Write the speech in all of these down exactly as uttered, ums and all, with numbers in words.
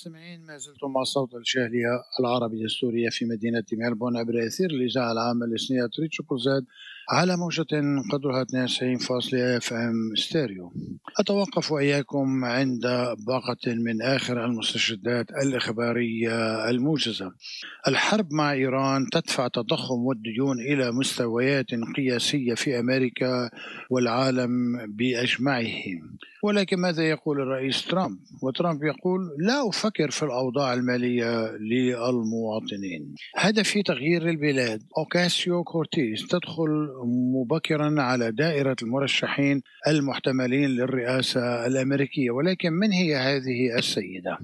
المستمعين، ما زلتم مع صوت الشهرية العربية السورية في مدينة ملبورن عبر أثير الإذاعة العامة الإسنية تريتشوكو زاد على موجة قدرها اثنين وتسعين فاصلة اف ام ستيريو. أتوقف وإياكم عند باقة من آخر المستجدات الإخبارية الموجزة. الحرب مع إيران تدفع التضخم والديون إلى مستويات قياسية في أمريكا والعالم بأجمعه. ولكن ماذا يقول الرئيس ترامب؟ وترامب يقول: لا أفكر في الأوضاع المالية للمواطنين. هدفي تغيير البلاد. أوكاسيو كورتيز تدخل مبكرا على دائرة المرشحين المحتملين للرئاسة الأمريكية، ولكن من هي هذه السيدة؟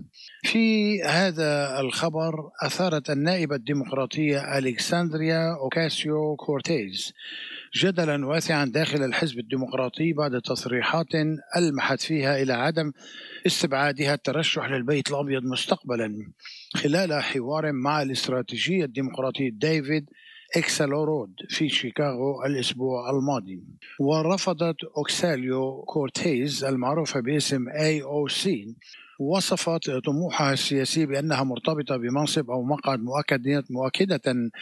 في هذا الخبر أثارت النائبة الديمقراطية ألكسندريا أوكاسيو كورتيز جدلا واسعا داخل الحزب الديمقراطي بعد تصريحات ألمحت فيها إلى عدم استبعادها الترشح للبيت الأبيض مستقبلا، خلال حوار مع الاستراتيجي الديمقراطي ديفيد إكسلورود في شيكاغو الأسبوع الماضي. ورفضت أوكساليو كورتيز المعروفة باسم إيه أو سي وصفت طموحها السياسي بأنها مرتبطة بمنصب أو مقعد مؤكد مؤكدة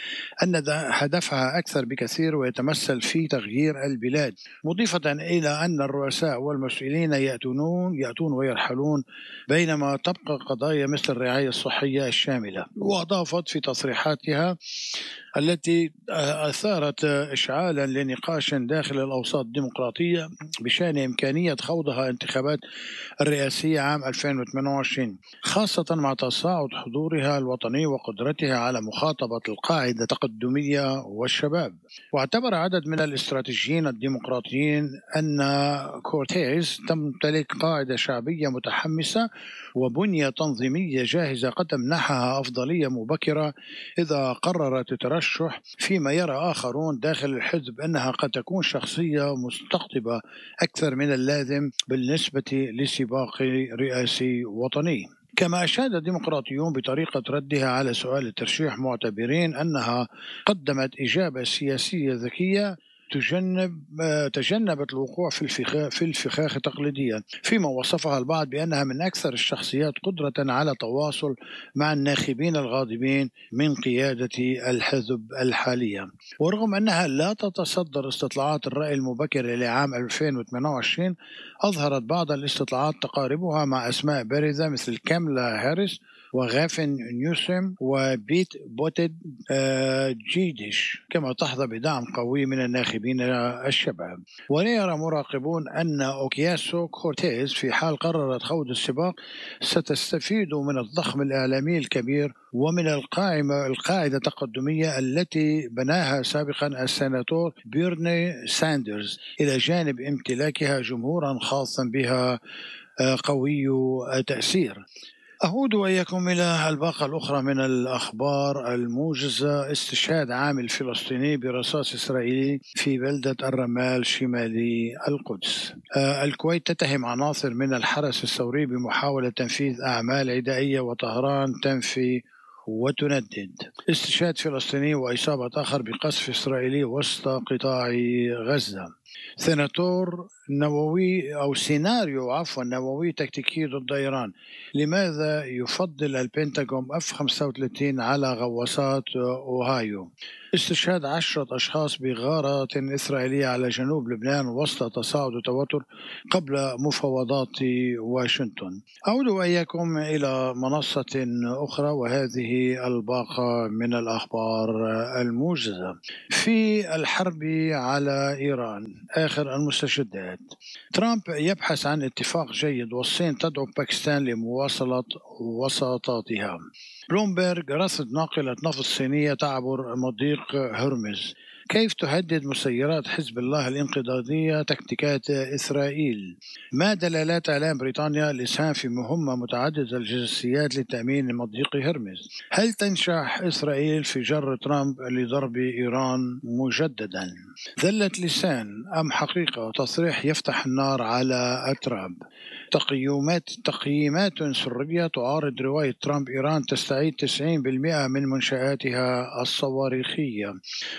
أن هدفها أكثر بكثير ويتمثل في تغيير البلاد، مضيفة إلى أن الرؤساء والمسؤولين يأتون يأتون ويرحلون بينما تبقى قضايا مثل الرعاية الصحية الشاملة. وأضافت في تصريحاتها التي أثارت إشعالا لنقاش داخل الأوساط الديمقراطية بشأن إمكانية خوضها انتخابات الرئاسية عام ألفين وثمانية وعشرين، خاصة مع تصاعد حضورها الوطني وقدرتها على مخاطبة القاعدة التقدمية والشباب. واعتبر عدد من الاستراتيجيين الديمقراطيين أن كورتيز تمتلك قاعدة شعبية متحمسة وبنية تنظيمية جاهزة قد تمنحها أفضلية مبكرة إذا قررت الترشح، فيما يرى آخرون داخل الحزب أنها قد تكون شخصية مستقطبة أكثر من اللازم بالنسبة لسباق رئاسي وطني. كما أشاد الديمقراطيون بطريقة ردها على سؤال الترشيح، معتبرين أنها قدمت إجابة سياسية ذكية تجنب تجنبت الوقوع في الفخاخ في الفخاخ تقليديا، فيما وصفها البعض بأنها من أكثر الشخصيات قدرة على تواصل مع الناخبين الغاضبين من قيادة الحزب الحالية. ورغم أنها لا تتصدر استطلاعات الرأي المبكر لعام ألفين وثمانية وعشرين، أظهرت بعض الاستطلاعات تقاربها مع أسماء بارزة مثل كاملا هاريس وغافن نيوسم وبيت بوتيد جيدش، كما تحظى بدعم قوي من الناخبين الشباب. ويرى مراقبون أن أوكياسو كورتيز في حال قررت خوض السباق ستستفيد من الضخم الإعلامي الكبير ومن القائمة القاعدة التقدمية التي بناها سابقا السيناتور بيرني ساندرز، إلى جانب امتلاكها جمهورا خاصا بها قوي تأثير. أعود وإياكم إلى الباقة الأخرى من الأخبار الموجزة. استشهاد عامل فلسطيني برصاص إسرائيلي في بلدة الرمال شمالي القدس. آه الكويت تتهم عناصر من الحرس الثوري بمحاولة تنفيذ أعمال عدائية، وطهران تنفي وتندد. استشهاد فلسطيني وإصابة آخر بقصف إسرائيلي وسط قطاع غزة. سيناتور نووي أو سيناريو عفوا نووي تكتيكي ضد إيران. لماذا يفضل البنتاغون إف خمسة وثلاثين على غواصات أوهايو؟ استشهاد عشرة أشخاص بغارة إسرائيلية على جنوب لبنان وسط تصاعد وتوتر قبل مفاوضات واشنطن. أعود وإياكم إلى منصة أخرى، وهذه الباقة من الأخبار الموجزة. في الحرب على إيران، آخر المستجدات. ترامب يبحث عن اتفاق جيد، والصين تدعو باكستان لمواصلة وساطاتها. بلومبرغ: رصد ناقلة نفط صينية تعبر مضيق هرمز. كيف تهدد مسيرات حزب الله الانقضاضية تكتيكات إسرائيل؟ ما دلالات إعلان بريطانيا الإسهام في مهمة متعددة الجنسيات لتأمين مضيق هرمز؟ هل تنجح إسرائيل في جر ترامب لضرب إيران مجددا؟ ذلة لسان أم حقيقة؟ تصريح يفتح النار على ترامب. تقييمات تقييمات سرية تعارض رواية ترامب: إيران تستعيد تسعين بالمئة من منشآتها الصواريخية.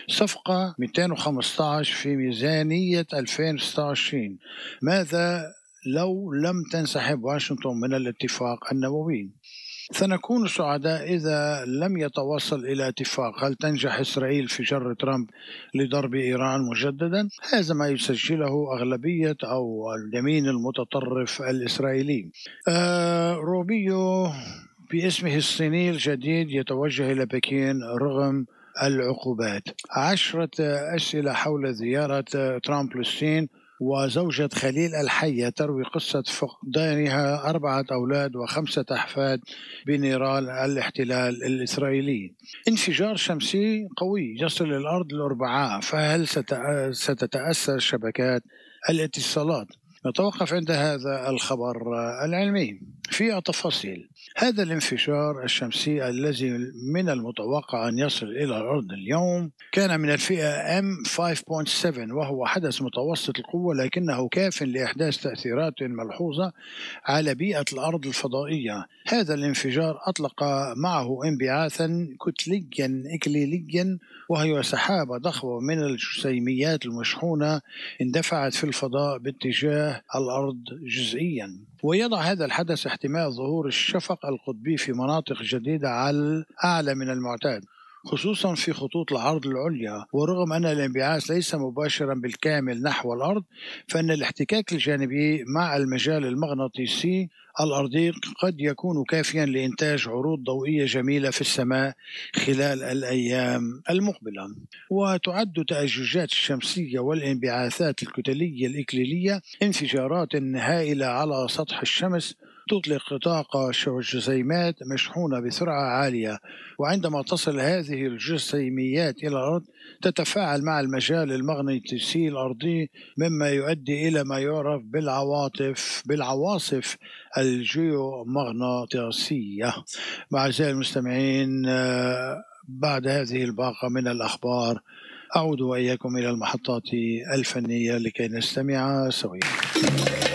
صفقة مئتين وخمسة عشر في ميزانية ألفين وستة وعشرين. ماذا لو لم تنسحب واشنطن من الاتفاق النووي؟ سنكون سعداء إذا لم يتوصل إلى اتفاق. هل تنجح إسرائيل في جر ترامب لضرب إيران مجددا؟ هذا ما يسجله أغلبية أو اليمين المتطرف الإسرائيلي. آه روبيو باسمه الصيني الجديد يتوجه إلى بكين رغم العقوبات. عشرة أسئلة حول زيارة ترامب للصين. وزوجة خليل الحية تروي قصة فقدانها أربعة أولاد وخمسة أحفاد بنيران الاحتلال الإسرائيلي. انفجار شمسي قوي يصل الأرض الأربعاء، فهل ستتأثر شبكات الاتصالات؟ نتوقف عند هذا الخبر العلمي. في التفاصيل، هذا الانفجار الشمسي الذي من المتوقع أن يصل إلى الأرض اليوم كان من الفئة إم خمسة فاصلة سبعة، وهو حدث متوسط القوة لكنه كاف لإحداث تأثيرات ملحوظة على بيئة الأرض الفضائية. هذا الانفجار أطلق معه انبعاثا كتليا إكليليا، وهي سحابة ضخمة من الجسيميات المشحونة اندفعت في الفضاء باتجاه الأرض جزئيا. ويضع هذا الحدث احتمال ظهور الشفق القطبي في مناطق جديدة على أعلى من المعتاد، خصوصا في خطوط العرض العليا. ورغم أن الانبعاث ليس مباشرا بالكامل نحو الأرض، فإن الاحتكاك الجانبي مع المجال المغناطيسي الأرضي قد يكون كافيا لإنتاج عروض ضوئية جميلة في السماء خلال الأيام المقبلة. وتعد تأججات الشمسية والانبعاثات الكتلية الإكليلية انفجارات هائلة على سطح الشمس تطلق طاقة جسيمات مشحونة بسرعة عالية، وعندما تصل هذه الجسيميات إلى الأرض تتفاعل مع المجال المغناطيسي الأرضي، مما يؤدي إلى ما يعرف بالعواطف بالعواصف الجيومغناطيسية. أعزائي المستمعين، بعد هذه الباقة من الأخبار أعود وإياكم إلى المحطات الفنية لكي نستمع سويا.